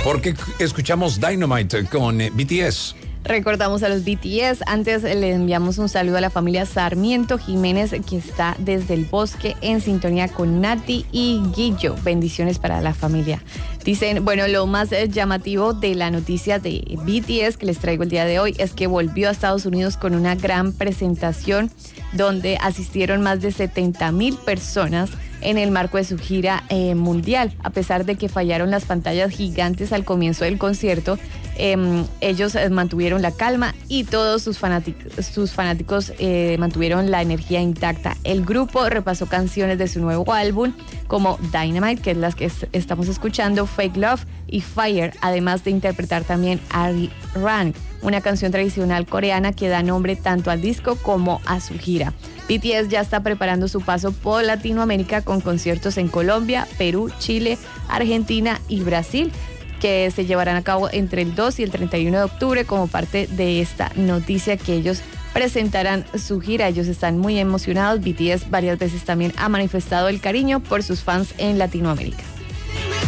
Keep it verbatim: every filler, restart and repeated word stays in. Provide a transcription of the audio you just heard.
porque escuchamos Dynamite con B T S. Recordamos a los B T S. Antes le enviamos un saludo a la familia Sarmiento Jiménez, que está desde el Bosque en sintonía con Nati y Guillo. Bendiciones para la familia. Dicen, bueno, lo más llamativo de la noticia de B T S que les traigo el día de hoy es que volvió a Estados Unidos con una gran presentación donde asistieron más de setenta mil personas en el marco de su gira eh, mundial. A pesar de que fallaron las pantallas gigantes al comienzo del concierto, eh, ellos eh, mantuvieron la calma y todos sus fanáticos, sus fanáticos eh, mantuvieron la energía intacta. El grupo repasó canciones de su nuevo álbum como Dynamite, que es las que es, estamos escuchando, Fake Love y Fire, además de interpretar también Ari Rang, una canción tradicional coreana que da nombre tanto al disco como a su gira. B T S ya está preparando su paso por Latinoamérica con conciertos en Colombia, Perú, Chile, Argentina y Brasil, que se llevarán a cabo entre el dos y el treinta y uno de octubre como parte de esta noticia que ellos presentarán su gira. Ellos están muy emocionados. B T S varias veces también ha manifestado el cariño por sus fans en Latinoamérica.